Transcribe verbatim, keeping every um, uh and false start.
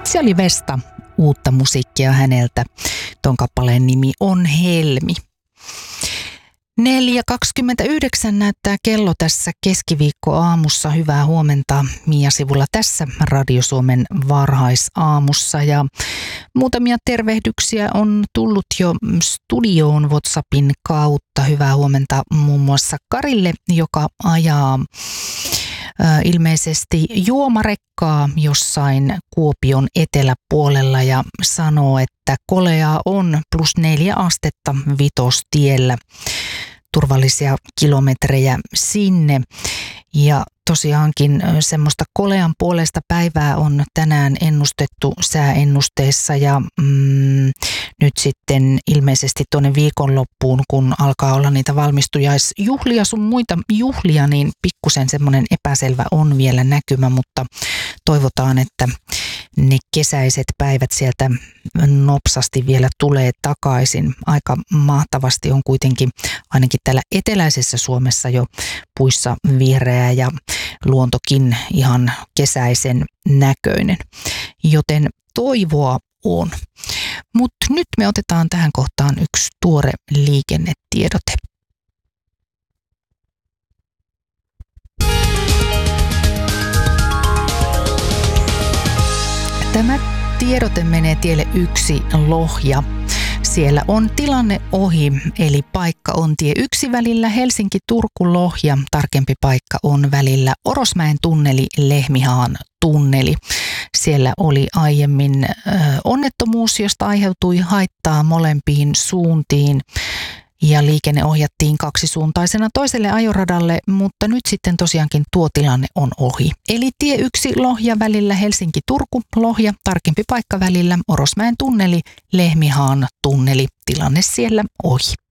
Se oli Vesta, uutta musiikkia häneltä. Ton kappaleen nimi on Helmi. neljä kaksikymmentäyhdeksän näyttää kello tässä keskiviikkoaamussa. Hyvää huomenta Mia Sivula tässä Radio Suomen varhaisaamussa. Ja muutamia tervehdyksiä on tullut jo studioon WhatsAppin kautta. Hyvää huomenta muun muassa Karille, joka ajaa ilmeisesti juomarekkaa jossain Kuopion eteläpuolella ja sanoo, että koleaa on plus neljä astetta Vitostiellä. Turvallisia kilometrejä sinne. Ja tosiaankin semmoista kolean puolesta päivää on tänään ennustettu sääennusteessa ja mm, nyt sitten ilmeisesti tuonne viikonloppuun, kun alkaa olla niitä valmistujaisjuhlia sun muita juhlia, niin pikkusen semmoinen epäselvä on vielä näkymä, mutta toivotaan, että ne kesäiset päivät sieltä nopsasti vielä tulee takaisin. Aika mahtavasti on kuitenkin ainakin täällä eteläisessä Suomessa jo puissa vihreää ja luontokin ihan kesäisen näköinen, joten toivoa on. Mutta nyt me otetaan tähän kohtaan yksi tuore liikennetiedote. Tämä tiedote menee tielle yksi Lohja. Siellä on tilanne ohi, eli paikka on tie yksi välillä Helsinki-Turku-Lohja. Tarkempi paikka on välillä Orosmäen tunneli, Lehmihaan tunneli. Siellä oli aiemmin ö, onnettomuus, josta aiheutui haittaa molempiin suuntiin. Ja liikenne ohjattiin kaksisuuntaisena toiselle ajoradalle, mutta nyt sitten tosiaankin tuo tilanne on ohi. Eli tie yksi Lohja välillä Helsinki-Turku, Lohja, tarkempi paikka välillä Orosmäen tunneli, Lehmihaan tunneli, tilanne siellä ohi.